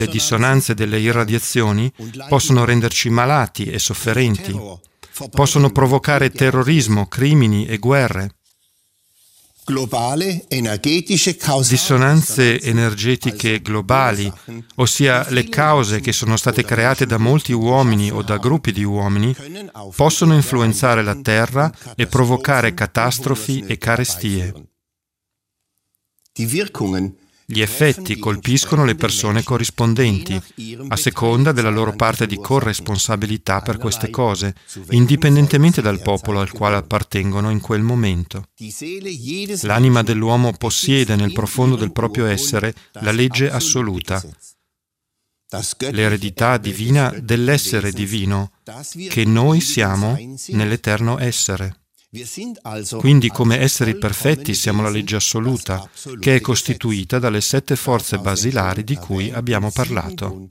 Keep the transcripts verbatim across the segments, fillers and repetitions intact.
Le dissonanze delle irradiazioni possono renderci malati e sofferenti, possono provocare terrorismo, crimini e guerre. Dissonanze energetiche globali, ossia le cause che sono state create da molti uomini o da gruppi di uomini, possono influenzare la Terra e provocare catastrofi e carestie. Gli effetti colpiscono le persone corrispondenti, a seconda della loro parte di corresponsabilità per queste cose, indipendentemente dal popolo al quale appartengono in quel momento. L'anima dell'uomo possiede nel profondo del proprio essere la legge assoluta, l'eredità divina dell'essere divino, che noi siamo nell'eterno essere. Quindi come esseri perfetti siamo la legge assoluta, che è costituita dalle sette forze basilari di cui abbiamo parlato.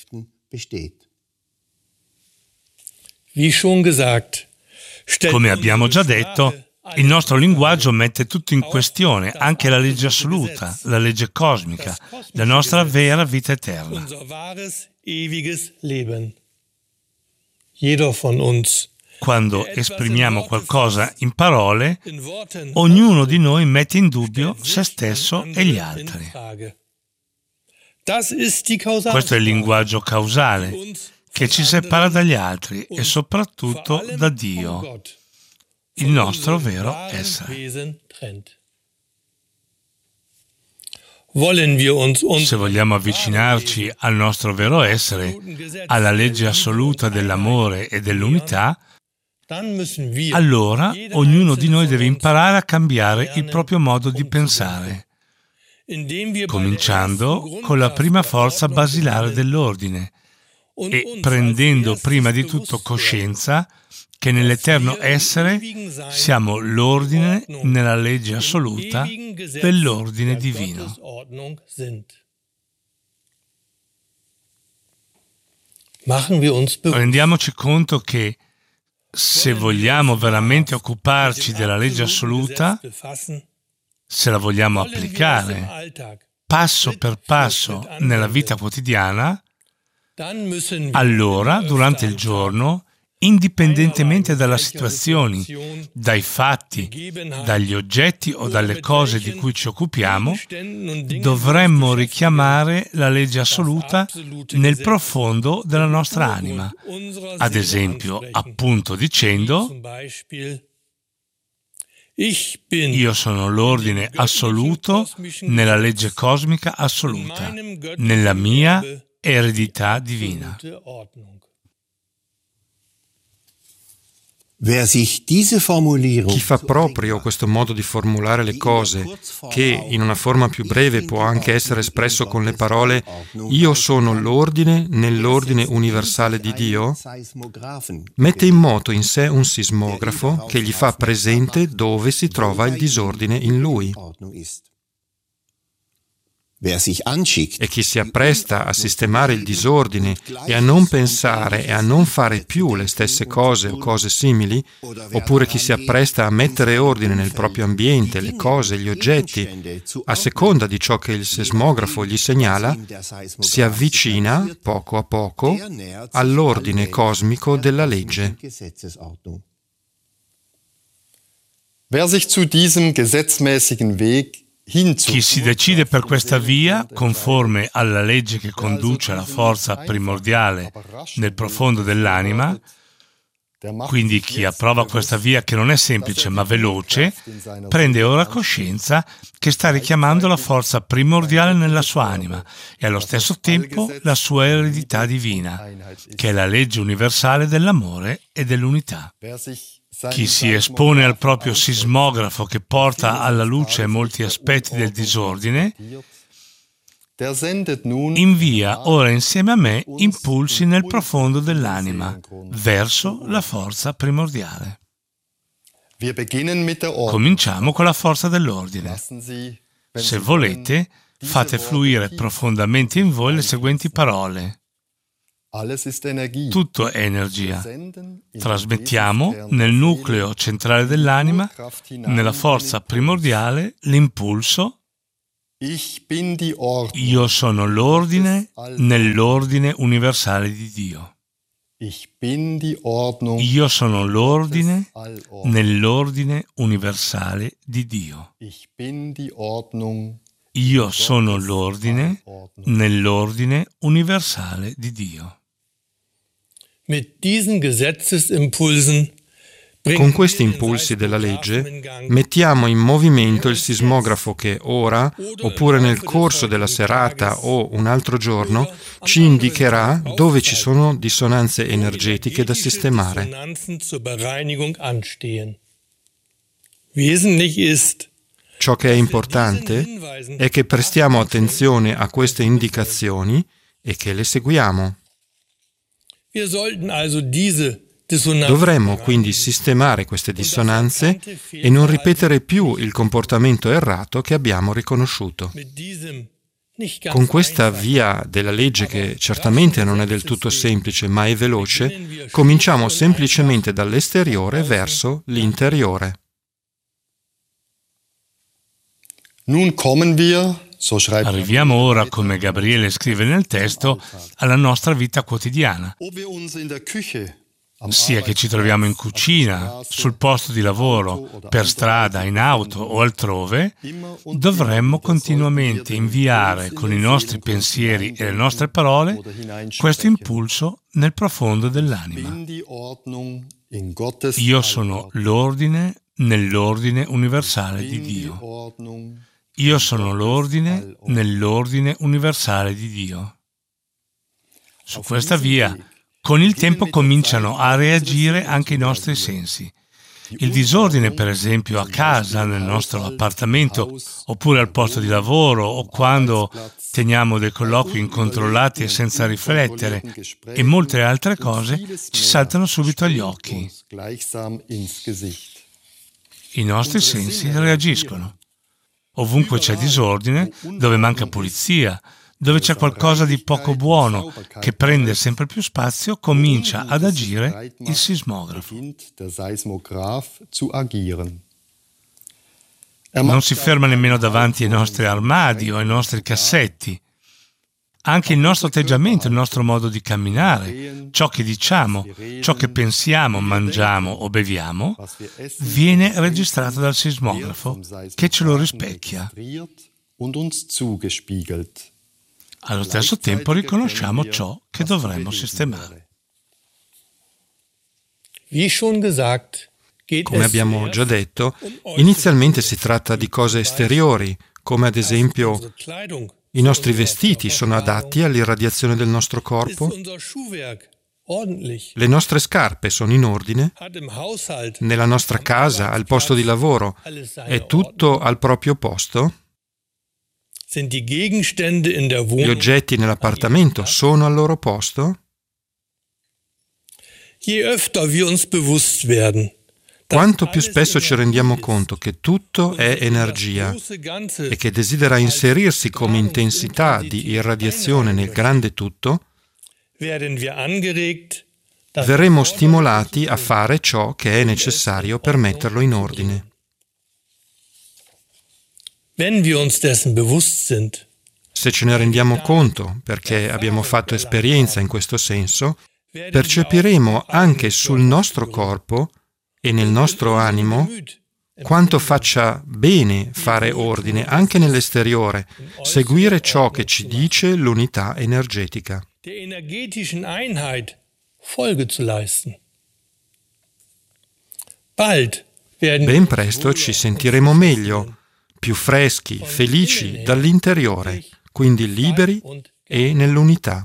Come abbiamo già detto, il nostro linguaggio mette tutto in questione, anche la legge assoluta, la legge cosmica, la nostra vera vita eterna. Quando esprimiamo qualcosa in parole, ognuno di noi mette in dubbio se stesso e gli altri. Questo è il linguaggio causale che ci separa dagli altri e soprattutto da Dio, il nostro vero essere. Se vogliamo avvicinarci al nostro vero essere, alla legge assoluta dell'amore e dell'unità, allora ognuno di noi deve imparare a cambiare il proprio modo di pensare, cominciando con la prima forza basilare dell'ordine e prendendo prima di tutto coscienza che nell'eterno essere siamo l'ordine nella legge assoluta dell'ordine divino. Rendiamoci conto che se vogliamo veramente occuparci della legge assoluta, se la vogliamo applicare passo per passo nella vita quotidiana, allora durante il giorno, indipendentemente dalle situazioni, dai fatti, dagli oggetti o dalle cose di cui ci occupiamo, dovremmo richiamare la legge assoluta nel profondo della nostra anima. Ad esempio, appunto dicendo: io sono l'ordine assoluto nella legge cosmica assoluta, nella mia eredità divina. Chi fa proprio questo modo di formulare le cose, che in una forma più breve può anche essere espresso con le parole «Io sono l'ordine nell'ordine universale di Dio», mette in moto in sé un sismografo che gli fa presente dove si trova il disordine in lui. E chi si appresta a sistemare il disordine e a non pensare e a non fare più le stesse cose o cose simili, oppure chi si appresta a mettere ordine nel proprio ambiente, le cose, gli oggetti, a seconda di ciò che il sismografo gli segnala, si avvicina, poco a poco, all'ordine cosmico della legge. Wer sich zu diesem gesetzmäßigen Weg Chi si decide per questa via, conforme alla legge che conduce alla forza primordiale nel profondo dell'anima, quindi chi approva questa via che non è semplice ma veloce, prende ora coscienza che sta richiamando la forza primordiale nella sua anima e allo stesso tempo la sua eredità divina, che è la legge universale dell'amore e dell'unità. Chi si espone al proprio sismografo che porta alla luce molti aspetti del disordine, invia ora insieme a me impulsi nel profondo dell'anima, verso la forza primordiale. Cominciamo con la forza dell'ordine. Se volete, fate fluire profondamente in voi le seguenti parole. Tutto è energia. Trasmettiamo nel nucleo centrale dell'anima, nella forza primordiale, l'impulso Io sono l'ordine nell'ordine universale di Dio. Io sono l'ordine nell'ordine universale di Dio. Io sono l'ordine nell'ordine universale di Dio. Mit diesen Gesetzesimpulsen Con questi impulsi della legge mettiamo in movimento il sismografo che ora, oppure nel corso della serata o un altro giorno, ci indicherà dove ci sono dissonanze energetiche da sistemare. Ciò che è importante è che prestiamo attenzione a queste indicazioni e che le seguiamo. Dovremmo quindi sistemare queste dissonanze e non ripetere più il comportamento errato che abbiamo riconosciuto. Con questa via della legge, che certamente non è del tutto semplice ma è veloce, cominciamo semplicemente dall'esteriore verso l'interiore. Arriviamo ora, come Gabriele scrive nel testo, alla nostra vita quotidiana. Sia che ci troviamo in cucina, sul posto di lavoro, per strada, in auto o altrove, dovremmo continuamente inviare con i nostri pensieri e le nostre parole questo impulso nel profondo dell'anima. Io sono l'ordine nell'ordine universale di Dio. Io sono l'ordine nell'ordine universale di Dio. Su questa via, con il tempo cominciano a reagire anche i nostri sensi. Il disordine, per esempio, a casa, nel nostro appartamento, oppure al posto di lavoro, o quando teniamo dei colloqui incontrollati e senza riflettere, e molte altre cose ci saltano subito agli occhi. I nostri sensi reagiscono. Ovunque c'è disordine, dove manca pulizia, dove c'è qualcosa di poco buono che prende sempre più spazio, comincia ad agire il sismografo. Non si ferma nemmeno davanti ai nostri armadi o ai nostri cassetti. Anche il nostro atteggiamento, il nostro modo di camminare, ciò che diciamo, ciò che pensiamo, mangiamo o beviamo, viene registrato dal sismografo che ce lo rispecchia. Allo stesso tempo riconosciamo ciò che dovremmo sistemare. Come abbiamo già detto, inizialmente si tratta di cose esteriori, come ad esempio i nostri vestiti sono adatti all'irradiazione del nostro corpo? Le nostre scarpe sono in ordine? Nella nostra casa, al posto di lavoro, è tutto al proprio posto? Gli oggetti nell'appartamento sono al loro posto? Quanto più spesso ci rendiamo conto che tutto è energia e che desidera inserirsi come intensità di irradiazione nel grande tutto, verremo stimolati a fare ciò che è necessario per metterlo in ordine. Se ce ne rendiamo conto, perché abbiamo fatto esperienza in questo senso, percepiremo anche sul nostro corpo e nel nostro animo quanto faccia bene fare ordine anche nell'esteriore, seguire ciò che ci dice l'unità energetica. Ben presto ci sentiremo meglio, più freschi, felici dall'interiore, quindi liberi e nell'unità.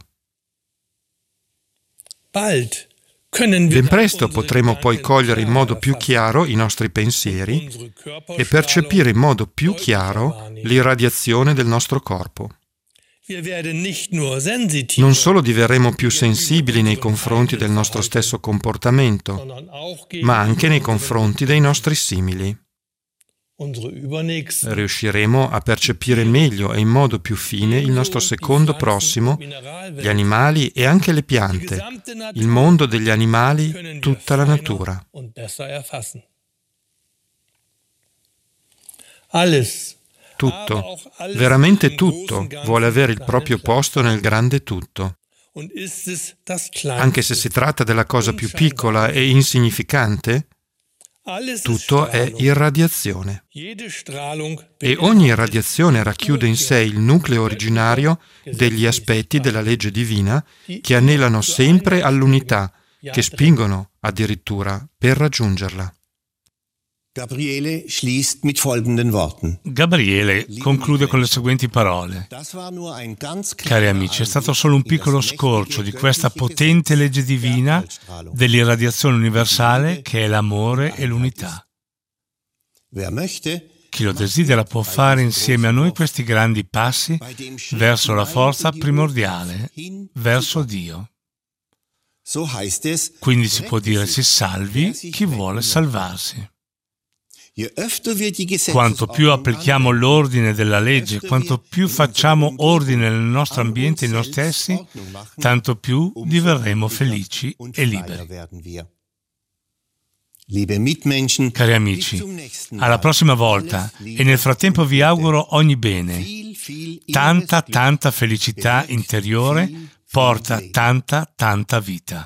Ben presto potremo poi cogliere in modo più chiaro i nostri pensieri e percepire in modo più chiaro l'irradiazione del nostro corpo. Non solo diverremo più sensibili nei confronti del nostro stesso comportamento, ma anche nei confronti dei nostri simili. Riusciremo a percepire meglio e in modo più fine il nostro secondo prossimo, gli animali e anche le piante, il mondo degli animali, tutta la natura. tutto, veramente tutto, vuole avere il proprio posto nel grande tutto. Anche se si tratta della cosa più piccola e insignificante, tutto è irradiazione. E ogni irradiazione racchiude in sé il nucleo originario degli aspetti della legge divina che anelano sempre all'unità, che spingono addirittura per raggiungerla. Gabriele schließt mit folgenden Worten. Gabriele conclude con le seguenti parole. Cari amici, è stato solo un piccolo scorcio di questa potente legge divina dell'irradiazione universale che è l'amore e l'unità. Chi lo desidera può fare insieme a noi questi grandi passi verso la forza primordiale, verso Dio. Quindi si può dire si salvi chi vuole salvarsi. Quanto più applichiamo l'ordine della legge, quanto più facciamo ordine nel nostro ambiente e in noi stessi, tanto più diverremo felici e liberi. Cari amici, alla prossima volta e nel frattempo vi auguro ogni bene. Tanta, tanta felicità interiore porta tanta, tanta vita.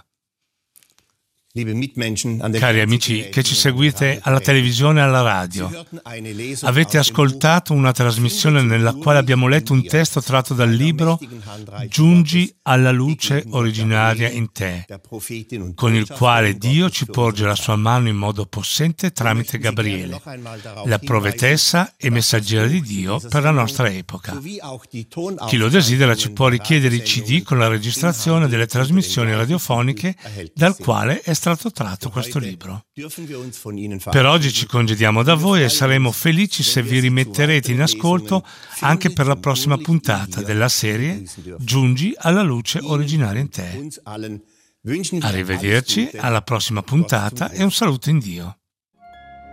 Cari amici che ci seguite alla televisione e alla radio, avete ascoltato una trasmissione nella quale abbiamo letto un testo tratto dal libro Giungi alla luce originaria in te, con il quale Dio ci porge la sua mano in modo possente tramite Gabriele, la profetessa e messaggera di Dio per la nostra epoca. Chi lo desidera ci può richiedere i C D con la registrazione delle trasmissioni radiofoniche dal quale è stato tratto questo libro. Per oggi ci congediamo da voi e saremo felici se vi rimetterete in ascolto anche per la prossima puntata della serie Giungi alla luce originaria in te. Arrivederci alla prossima puntata e un saluto in Dio.